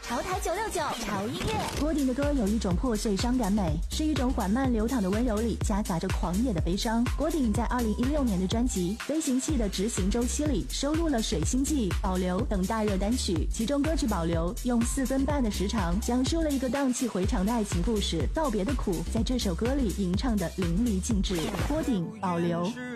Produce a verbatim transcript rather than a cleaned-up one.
潮台九六九潮音乐。 郭顶的歌有一种破碎伤感美，是一种缓慢流淌的温柔里夹杂着狂野的悲伤。郭顶在二零一六年的专辑《飞行器的执行周期》里收录了《水星记》、《保留》等大热单曲，其中歌曲《保留》用四分半的时长讲述了一个荡气回肠的爱情故事，道别的苦在这首歌里吟唱的淋漓尽致。郭顶《保留》。